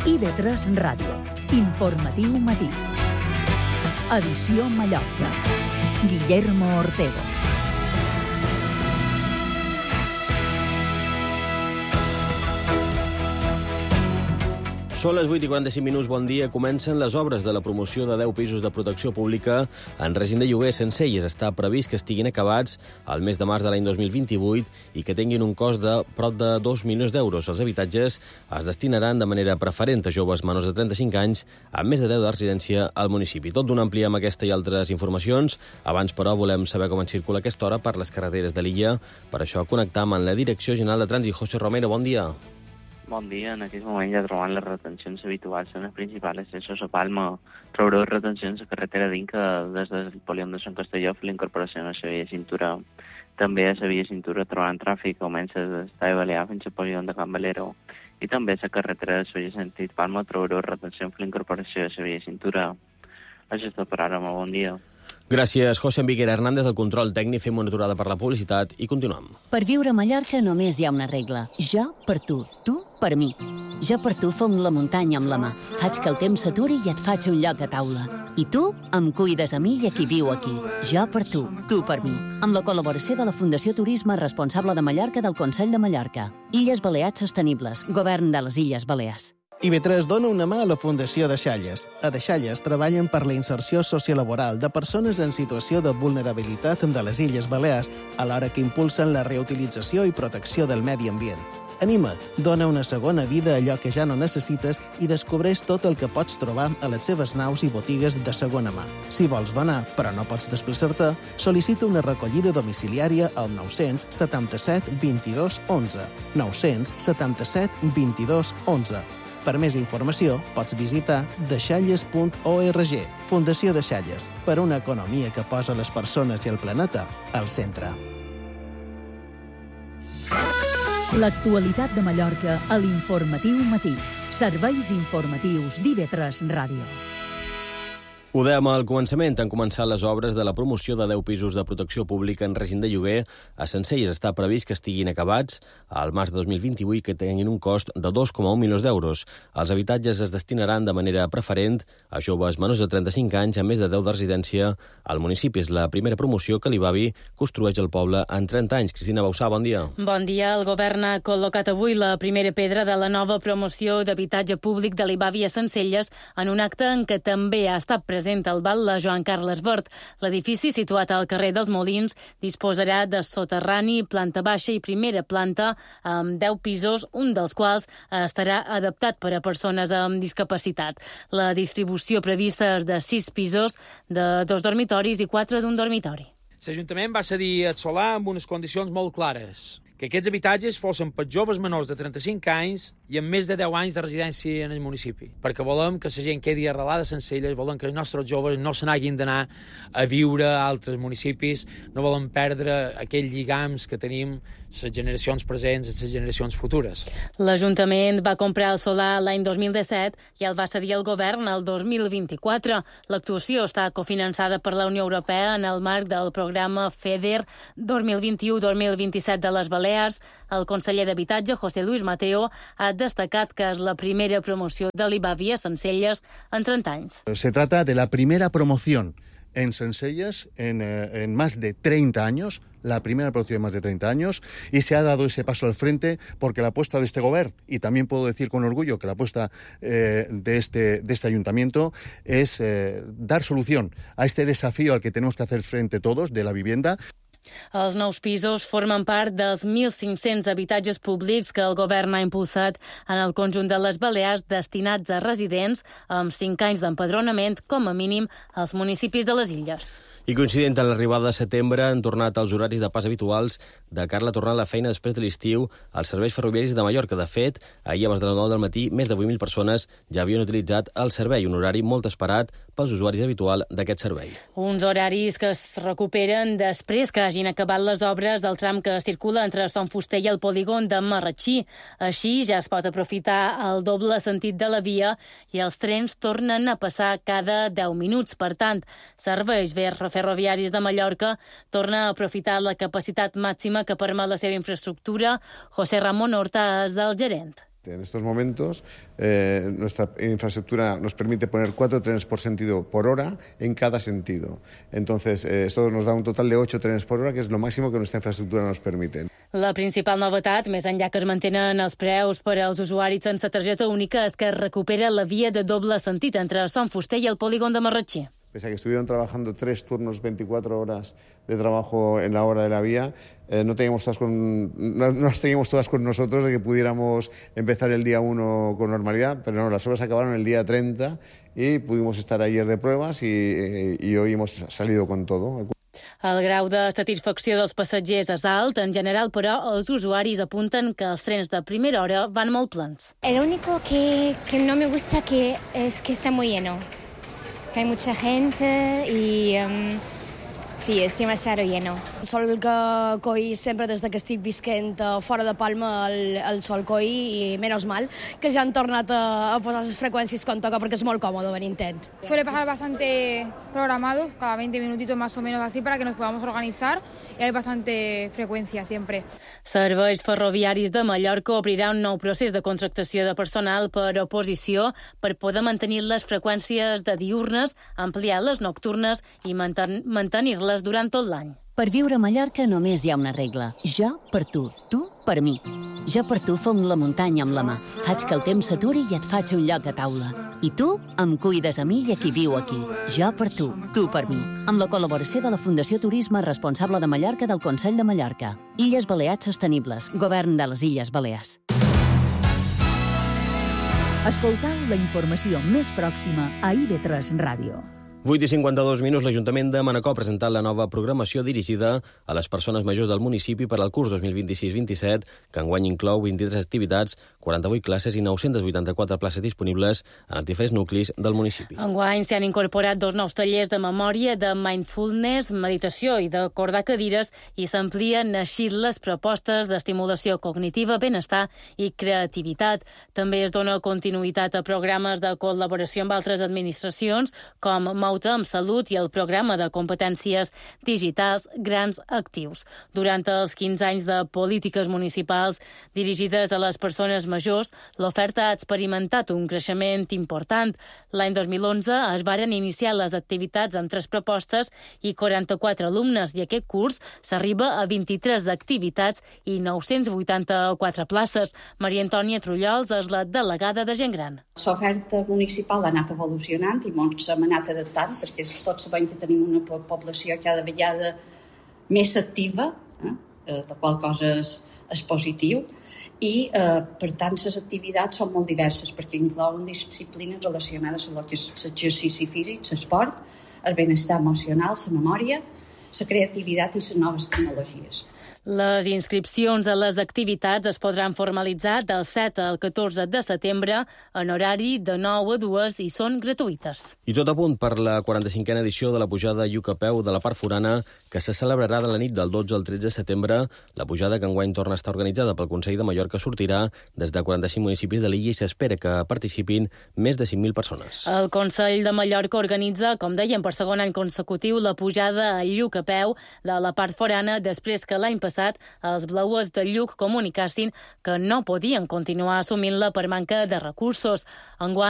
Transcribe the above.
IB3 Ràdio. Informatiu matí. Edició Mallorca. Guillermo Ortego. Són les 8:45, bon dia. Comencen les obres de la promoció de 10 pisos de protecció pública en règim de lloguer a Sencelles. Està previst que estiguin acabats al mes de març de l'any 2028 i que tinguin un cost de prop de 2 milions d'euros. Els habitatges es destinaran de manera preferent a joves menors de 35 anys amb més de 10 de residència al municipi. Tot d'una amplia amb aquesta i altres informacions. Abans, però, volem saber com en circula aquesta hora per les carreteres de l'illa. Per això connectam amb la Direcció General de Trànsit. José Romero, bon dia. Bon dia. En aquest moment ja trobant les retencions habituals en les principals accessos a Palma. Trobareu retencions a carretera d'Inca des del polígon de Sant Castelló fins a la incorporació a la via cintura. També a la via cintura trobant tràfic, comença d'Estadi Balear fins al polígon de Can Valero. I també a la carretera de Solla sentit Palma trobareu retenció fins a la incorporació a la via cintura. Això és tot per ara. Molt bon dia. Gràcies, José Enriquera Hernández, del control tècnic. Fem una aturada per la publicitat i continuem. Per viure a Mallorca només hi ha una regla. Jo per tu per mi. Jo per tu fong la muntanya amb la mà. Faig que el temps s'aturi i et faig un lloc a taula. I tu em cuides a mi i a qui viu aquí. Jo per tu per mi. Amb la col·laboració de la Fundació Turisme Responsable de Mallorca del Consell de Mallorca. Illes Balears Sostenibles. Govern de les Illes Balears. IB3 dona una mà a la Fundació Deixalles. A Deixalles treballen per la inserció sociolaboral de persones en situació de vulnerabilitat de les Illes Balears, alhora que impulsen la reutilització i protecció del medi ambient. Anima't, dona una segona vida a allò que ja no necessites i descobreix tot el que pots trobar a les seves naus i botigues de segona mà. Si vols donar, però no pots desplaçar-te, sol·licita una recollida domiciliària al 977 22 11. 977 22 11. Per més informació, pots visitar deixalles.org. Fundació Deixalles, per una economia que posa les persones i el planeta al centre. L'actualitat de Mallorca a l'Informatiu Matí. Serveis informatius d'IB3 Ràdio. Ho dèiem al començament, han començat les obres de la promoció de 10 pisos de protecció pública en règim de lloguer a Sencelles. Està previst que estiguin acabats al març de 2028 i que tinguin un cost de 2,1 milions d'euros. Els habitatges es destinaran de manera preferent a joves menors de 35 anys amb més de 10 de residència al municipi. És la primera promoció que l'Ibavi construeix al poble en 30 anys. Cristina Bausà, bon dia. Bon dia. El govern ha col·locat avui la primera pedra de la nova promoció d'habitatge públic de l'Ibavi a Sencelles en un acte en què també ha estat present el batlle Joan Carles Bert. L'edifici, situat al carrer dels Molins, disposarà de soterrani, planta baixa i primera planta amb 10 pisos, un dels quals estarà adaptat per a persones amb discapacitat. La distribució prevista és de 6 pisos, de 2 dormitoris i 4 d'un dormitori. L'Ajuntament va cedir el solar amb unes condicions molt clares, que aquests habitatges fossin per joves menors de 35 anys i amb més de 10 anys de residència en el municipi, perquè volem que la gent quedi arrelada a Sencelles, volem que els nostres joves no se n'hagin d'anar a viure a altres municipis, no volem perdre aquells lligams que tenim les generacions presents i les generacions futures. L'Ajuntament va comprar el solar l'any 2017 i el va cedir al govern el 2024. L'actuació està cofinançada per la Unió Europea en el marc del programa FEDER 2021-2027 de les Balears. El conseller d'Habitatge, José Luis Mateo, ha destacat que és la primera promoció de l'Ibavi a Sencelles en 30 anys. Se trata de la primera promoción en Sencelles en más de 30 años, la primera promoción en más de 30 años, y se ha dado ese paso al frente porque la apuesta de este gobierno, y también puedo decir con orgullo que la apuesta de este ayuntamiento es dar solución a este desafío al que tenemos que hacer frente todos de la vivienda. Els nous pisos formen part dels 1.500 habitatges públics que el govern ha impulsat en el conjunt de les Balears destinats a residents amb 5 anys d'empadronament, com a mínim, als municipis de les illes. I coincidint amb l'arribada de setembre, han tornat als horaris de pas habituals de cara a tornar a la feina després de l'estiu als serveis ferroviaris de Mallorca. De fet, ahir a les 9 del matí, més de 8.000 persones ja havien utilitzat el servei, un horari molt esperat pels usuaris habituals d'aquest servei. Uns horaris que es recuperen després que hagin acabat les obres del tram que circula entre Son Fuster i el polígon de Marratxí. Així ja es pot aprofitar el doble sentit de la via i els trens tornen a passar cada 10 minuts. Per tant, serveis ferroviaris de Mallorca torna a aprofitar la capacitat màxima que permet la seva infraestructura. José Ramon Horta és el gerent. En estos momentos, nuestra infraestructura nos permite poner 4 trenes por sentido por hora en cada sentido. Entonces, esto nos da un total de 8 trenes por hora, que és lo máximo que nuestra infraestructura nos permite. La principal novetat, més enllà que es mantenen els preus per als usuaris sense targeta única, és que es recupera la via de doble sentit entre Son Fuster i el polígon de Marratxí. Pese a que estuvieron trabajando 3 turnos, 24 horas de trabajo en la hora de la vía, no las teníamos todas con nosotros de que pudiéramos empezar el día 1 con normalidad, pero no, las obras acabaron el día 30 y pudimos estar ayer de pruebas y hoy hemos salido con todo. El grau de satisfacció dels passatgers és alt. En general, però, els usuaris apunten que els trens de primera hora van molt plens. El único que no me gusta es que está muy lleno. Que hay mucha gente y sí, és demasiado lleno. Sol que coi sempre des que estic visquent fora de Palma el sol coi i menys mal que ja han tornat a posar les freqüències com toca perquè és molt còmode venint-en. Suele pasar bastante programados, cada 20 minutitos más o menos así, para que nos podamos organizar y hay bastante frecuencia siempre. Serveis Ferroviaris de Mallorca obrirà un nou procés de contractació de personal per oposició per poder mantenir les freqüències de diurnes, ampliar les nocturnes i mantenir-les durant tot l'any. Per viure a Mallorca només hi ha una regla. Jo per tu per mi. Jo per tu fong la muntanya amb la mà. Faig que el temps s'aturi i et faig un lloc a taula. I tu em cuides a mi i a qui viu aquí. Jo per tu per mi. Amb la col·laboració de la Fundació Turisme Responsable de Mallorca del Consell de Mallorca. Illes Balears Sostenibles. Govern de les Illes Balears. Escoltau la informació més pròxima a IB3 Ràdio. 8:52, l'Ajuntament de Manacor ha presentat la nova programació dirigida a les persones majors del municipi per al curs 2026-27, que enguany inclou 23 activitats, 48 classes i 984 places disponibles en els diferents nuclis del municipi. Enguany s'hi han incorporat 2 nous tallers de memòria, de mindfulness, meditació i d'acordar cadires, i s'amplien així les propostes d'estimulació cognitiva, benestar i creativitat. També es dona continuïtat a programes de col·laboració amb altres administracions, com Mauta amb Salut i el programa de competències digitals Grans Actius. Durant els 15 anys de polítiques municipals dirigides a les persones majors, l'oferta ha experimentat un creixement important. L'any 2011 es varen iniciar les activitats amb 3 propostes i 44 alumnes, i aquest curs s'arriba a 23 activitats i 984 places. Maria Antònia Trullols és la delegada de Gent Gran. L'oferta municipal ha anat evolucionant i ens hem anat adaptant, perquè tots sabem que tenim una població cada vegada més activa, la qual cosa és positiu, i per tant les activitats són molt diverses, perquè inclouen disciplines relacionades amb l'exercici físic, l'esport, el benestar emocional, la memòria, la creativitat i les noves tecnologies. Les inscripcions a les activitats es podran formalitzar del 7 al 14 de setembre en horari de 9 a 2 i són gratuïtes. I tot a punt per la 45a edició de la pujada Lluc a peu de la part forana, que se celebrarà de la nit del 12 al 13 de setembre. La pujada, que enguany torna a estar organitzada pel Consell de Mallorca, sortirà des de 45 municipis de l'illa i s'espera que participin més de 5.000 persones. El Consell de Mallorca organitza, com dèiem, per segon any consecutiu la pujada a Lluc a peu de la part forana, després que l'any passat els blauers de Lluc comunicassin que no podien continuar assumint-la per manca de recursos. Enguany